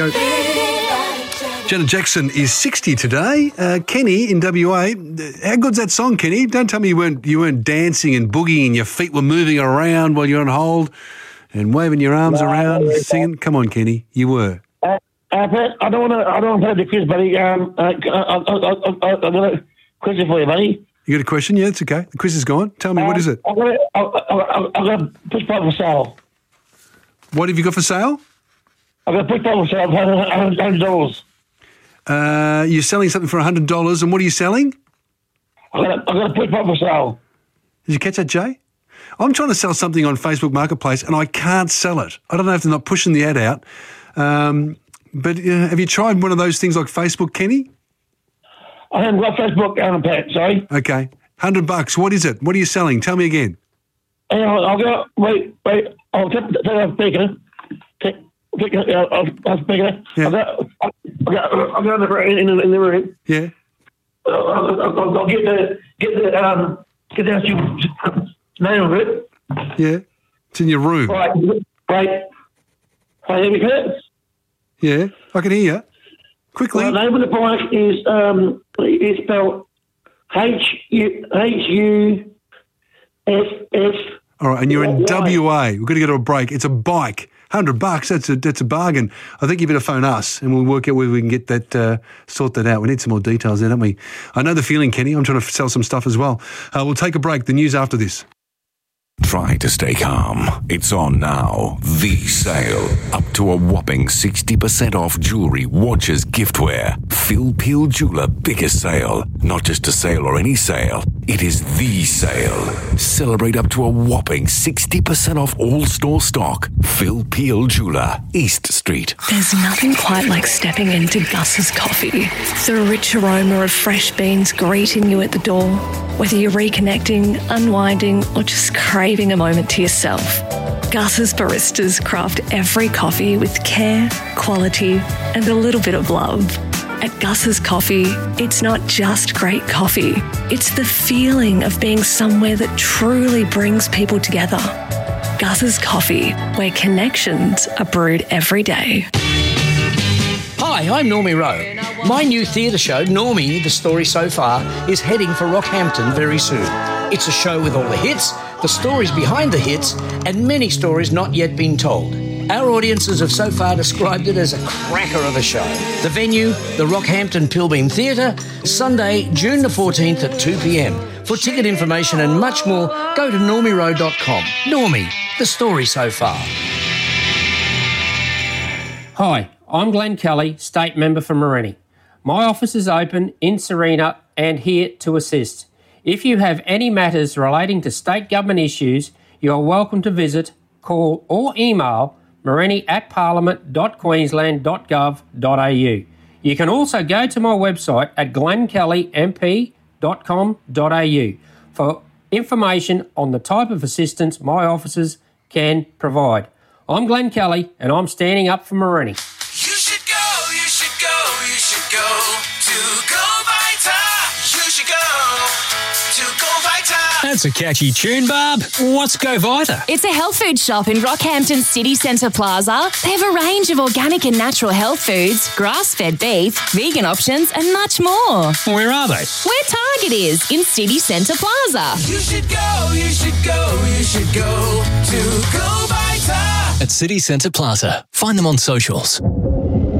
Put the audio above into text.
Janet Jackson is 60 today. Kenny in WA, how good's that song, Kenny? Don't tell me you weren't dancing and boogieing, your feet were moving around while you're on hold and waving your arms around, singing. Come on, Kenny, you were. Pat, I don't want to play the quiz, buddy. I've got a question for you, buddy. You got a question? Yeah, it's okay. The quiz is gone. Tell me, what is it? I've got a push button for sale. What have you got for sale? I've got a push button for sale for $100. You're selling something for $100, and what are you selling? I've got a push button for sale. Did you catch that, Jay? I'm trying to sell something on Facebook Marketplace, and I can't sell it. I don't know if they're not pushing the ad out. But have you tried one of those things like Facebook, Kenny? I haven't got Facebook, Pat, sorry. Okay. $100. What is it? What are you selling? Tell me again. Hang on, I'll go. Wait. I'll take a speaker. I'll speaker. Yeah. I'll go in the room. Yeah. I'll get the name of it. Yeah. It's in your room. Right. Hear me, Kurt? Yeah. I can hear you. Quickly. The name of the bike is spelled HUSF. All right, and you're in WA. We've got to go to a break. It's a bike. $100. That's a bargain. I think you better phone us, and we'll work out where we can get that sort that out. We need some more details there, don't we? I know the feeling, Kenny. I'm trying to sell some stuff as well. We'll take a break. The news after this. Try to stay calm. It's on now. The sale. Up to a whopping 60% off jewellery, watches, giftware. Phil Peel Jeweller biggest sale. Not just a sale or any sale. It is the sale. Celebrate up to a whopping 60% off all store stock. Phil Peel Jeweller, East Street. There's nothing quite like stepping into Gus's Coffee. The rich aroma of fresh beans greeting you at the door. Whether you're reconnecting, unwinding, or just craving a moment to yourself, Gus's baristas craft every coffee with care, quality, and a little bit of love. At Gus's Coffee, it's not just great coffee. It's the feeling of being somewhere that truly brings people together. Gus's Coffee, where connections are brewed every day. Hi, I'm Normie Rowe. My new theatre show, Normie, The Story So Far, is heading for Rockhampton very soon. It's a show with all the hits, the stories behind the hits, and many stories not yet been told. Our audiences have so far described it as a cracker of a show. The venue, the Rockhampton Pilbeam Theatre, Sunday, June the 14th at 2 p.m. For ticket information and much more, go to normierowe.com. Normie, The Story So Far. Hi, I'm Glenn Kelly, State Member for Morenni. My office is open in Serena and here to assist. If you have any matters relating to state government issues, you are welcome to visit, call or email morenni@parliament.queensland.gov.au. You can also go to my website at glennkellymp.com.au for information on the type of assistance my officers can provide. I'm Glenn Kelly and I'm standing up for Morenni. You should go to Go Vita. You should go to Go Vita. That's a catchy tune, Barb. What's Go Vita? It's a health food shop in Rockhampton City Centre Plaza. They have a range of organic and natural health foods, grass-fed beef, vegan options, and much more. Where are they? Where Target is, in City Centre Plaza. You should go to Go Vita. At City Centre Plaza. Find them on socials.